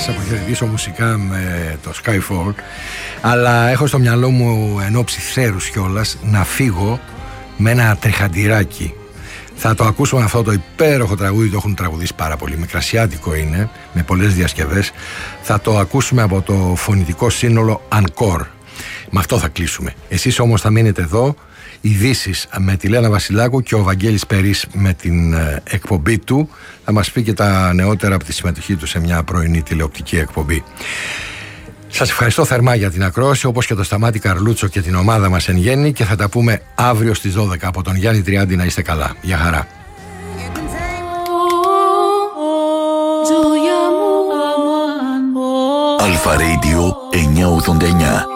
σας αποχαιρετήσω μουσικά με το Skyfall, αλλά έχω στο μυαλό μου εν ώψη θέρους κιόλας να φύγω με ένα τριχαντηράκι. Θα το ακούσουμε αυτό το υπέροχο τραγούδι, το έχουν τραγουδήσει πάρα πολύ, μικρασιάτικο είναι, με πολλές διασκευές. Θα το ακούσουμε από το φωνητικό σύνολο Encore. Με αυτό θα κλείσουμε. Εσείς όμως θα μείνετε εδώ. Ειδήσεις με τη Λένα Βασιλάκου και ο Βαγγέλης Περής με την εκπομπή του. Θα μας πει και τα νεότερα από τη συμμετοχή του σε μια πρωινή τηλεοπτική εκπομπή. Σας ευχαριστώ θερμά για την ακρόαση, όπως και το Σταμάτη Καρλούτσο και την ομάδα μας εν γέννη, και θα τα πούμε αύριο στις 12 από τον Γιάννη Τριάντη. Να είστε καλά. Γεια χαρά. Αλφα Radio 989.